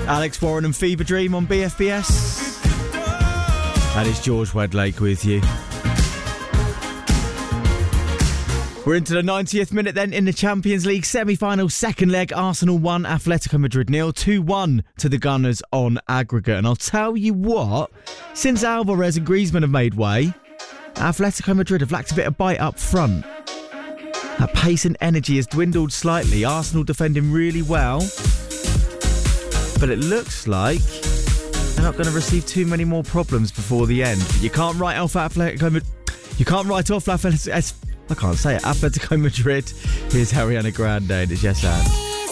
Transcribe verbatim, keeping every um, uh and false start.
Alex Warren and Fever Dream on B F B S. And it's George Wedlake with you. We're into the ninetieth minute then in the Champions League semi-final second leg. Arsenal one, Atletico Madrid nil, two one to the Gunners on aggregate. And I'll tell you what, since Alvarez and Griezmann have made way, Atletico Madrid have lacked a bit of bite up front. That pace and energy has dwindled slightly. Arsenal defending really well. But it looks like they're not going to receive too many more problems before the end. But you can't write off Atletico Madrid. You can't write off Atletico. I can't say it. Atletico Madrid. Here's Ariana Grande and it's Yes and.